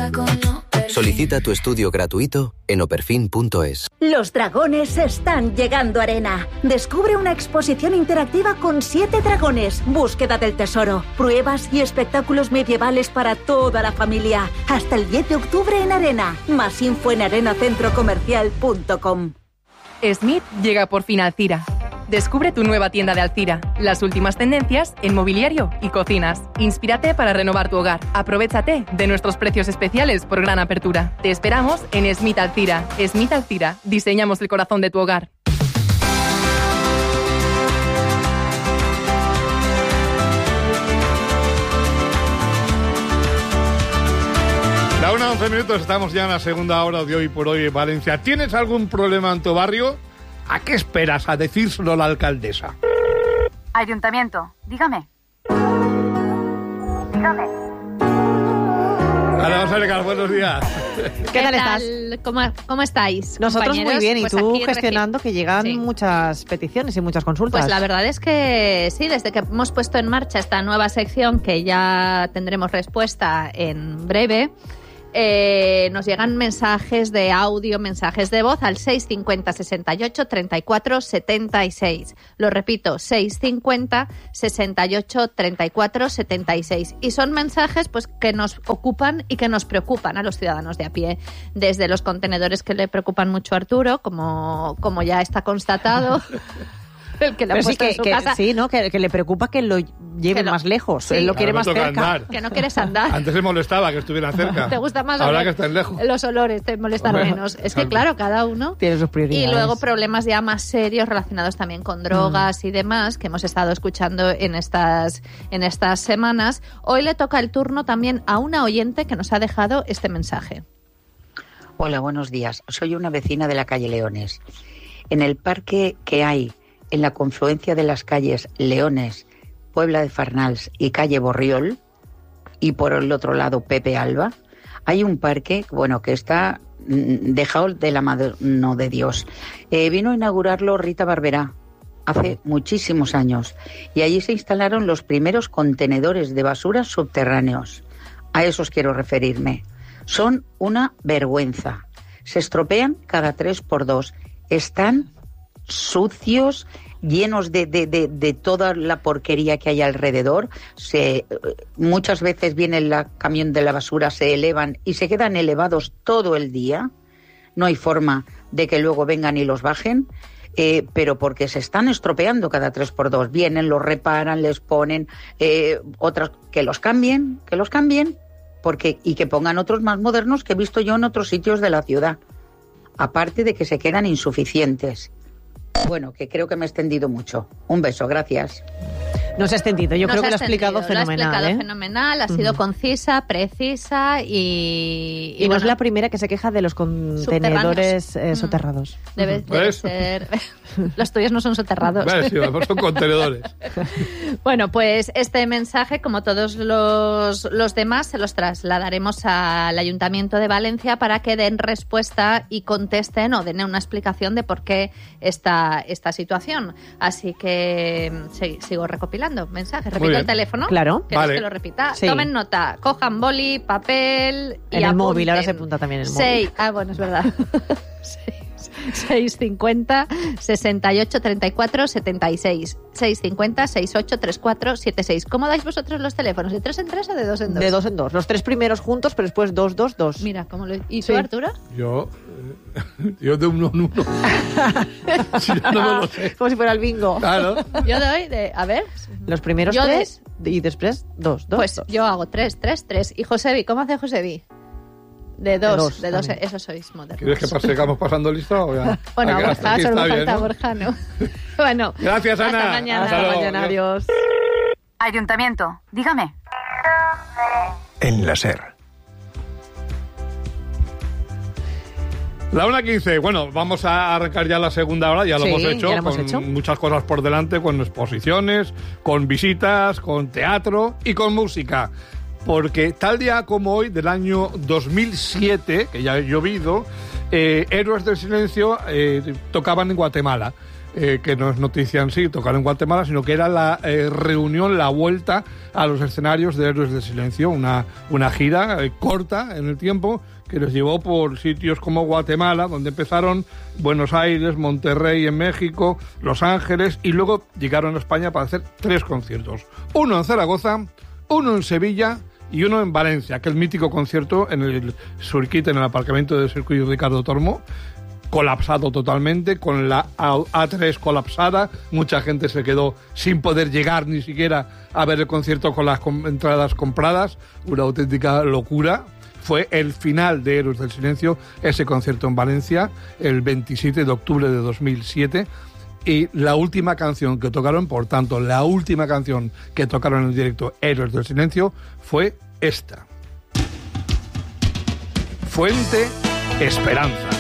Solicita tu estudio gratuito en operfin.es. Los dragones están llegando a Arena. Descubre una exposición interactiva con 7 dragones, búsqueda del tesoro, pruebas y espectáculos medievales para toda la familia. Hasta el 10 de octubre en Arena. Más info en arenacentrocomercial.com. Smith llega por fin a Alcira. Descubre tu nueva tienda de Alcira, las últimas tendencias en mobiliario y cocinas. Inspírate para renovar tu hogar. Aprovéchate de nuestros precios especiales por gran apertura. Te esperamos en Smith Alcira. Smith Alcira, diseñamos el corazón de tu hogar. La 1:11, estamos ya en la segunda hora de Hoy por Hoy en Valencia. ¿Tienes algún problema en tu barrio? ¿A qué esperas a decírselo a la alcaldesa? Ayuntamiento, dígame. Hola, vamos a ver, buenos días. ¿Qué tal estás? ¿Cómo estáis? Nosotros compañeros? muy bien, y pues tú gestionando que llegan muchas peticiones y muchas consultas. Pues la verdad es que sí, desde que hemos puesto en marcha esta nueva sección, que ya tendremos respuesta en breve, nos llegan mensajes de audio, mensajes de voz al 650 68 34 76. Lo repito, 650 68 34 76. Y son mensajes pues que nos ocupan y que nos preocupan a los ciudadanos de a pie. Desde los contenedores que le preocupan mucho a Arturo, como ya está constatado. El que le ha puesto en su casa. Sí, ¿no? Que le preocupa que lo lleve más lejos. Sí. Él lo quiere más cerca. Andar. Que no quieres andar. Antes se molestaba que estuviera cerca. Te gusta más ahora que estén lejos. Los olores te molestan menos. Es que claro, cada uno tiene sus prioridades. Y luego problemas ya más serios relacionados también con drogas y demás, que hemos estado escuchando en estas semanas. Hoy le toca el turno también a una oyente que nos ha dejado este mensaje. Hola, buenos días. Soy una vecina de la calle Leones. En el parque que hay en la confluencia de las calles Leones, Puebla de Farnals y calle Borriol, y por el otro lado Pepe Alba, hay un parque, que está dejado de la mano de Dios. Vino a inaugurarlo Rita Barberá hace muchísimos años, y allí se instalaron los primeros contenedores de basura subterráneos. A esos quiero referirme. Son una vergüenza. Se estropean cada 3x2. Están sucios, llenos de toda la porquería que hay alrededor. Muchas veces viene el camión de la basura, se elevan y se quedan elevados todo el día. No hay forma de que luego vengan y los bajen, pero porque se están estropeando cada 3x2. Vienen, los reparan, les ponen otras, que los cambien, y que pongan otros más modernos que he visto yo en otros sitios de la ciudad. Aparte de que se quedan insuficientes. Que creo que me he extendido mucho. Un beso, gracias. No se ha extendido, creo que lo ha explicado fenomenal. Lo ha explicado fenomenal, ha sido concisa, precisa y no es la primera que se queja de los contenedores soterrados. Debe ser. Los tuyos no son soterrados. Sí, son contenedores. Bueno, pues este mensaje, como todos los demás, se los trasladaremos al Ayuntamiento de Valencia para que den respuesta y contesten o den una explicación de por qué esta situación. Así que sigo recopilando mensajes. Repito el teléfono. Claro. ¿Quieres que lo repita? Sí. Tomen nota. Cojan boli, papel y en el apunten. Móvil. Ahora se apunta también en el móvil. Bueno, es verdad. 650 68 34 76. 650 68 34 76. ¿Cómo dais vosotros los teléfonos? ¿De 3 en 3 o de 2 en 2? De 2 en 2. Los 3 primeros juntos, pero después 2, 2, 2. Mira, ¿cómo lo... ¿Y tú, Arturo? Yo de 1 en 1. Si yo no me lo sé. Como si fuera el bingo. Claro. Yo doy de... A ver. Los primeros 3 y después 2, 2. Pues 2. yo hago 3, 3, 3. ¿Y Josebi? ¿Cómo hace Josebi? De 2, eso sois modernos. ¿Quieres que sigamos pasando lista o ya? Bueno, Borja, solo me falta Borja, ¿no? Bueno. Gracias, Ana. Hasta mañana. Hasta mañana, adiós. Ayuntamiento, dígame. En la SER. La 1:15. Bueno, vamos a arrancar ya la segunda hora, ya lo hemos hecho, muchas cosas por delante, con exposiciones, con visitas, con teatro y con música. Porque tal día como hoy, del año 2007, que ya ha llovido, Héroes del Silencio tocaban en Guatemala. que no es noticia en sí, tocar en Guatemala, sino que era la reunión, la vuelta a los escenarios de Héroes del Silencio, una gira corta en el tiempo que les llevó por sitios como Guatemala, donde empezaron Buenos Aires, Monterrey en México, Los Ángeles, y luego llegaron a España para hacer 3 conciertos. Uno en Zaragoza, uno en Sevilla y uno en Valencia, aquel mítico concierto en el Surquit, en el aparcamiento del circuito Ricardo Tormo, colapsado totalmente, con la A3 colapsada, mucha gente se quedó sin poder llegar ni siquiera a ver el concierto con las entradas compradas, una auténtica locura. Fue el final de Héroes del Silencio, ese concierto en Valencia, el 27 de octubre de 2007, y la última canción que tocaron, por tanto, la última canción que tocaron en directo Héroes del Silencio fue esta. Fuente Esperanza.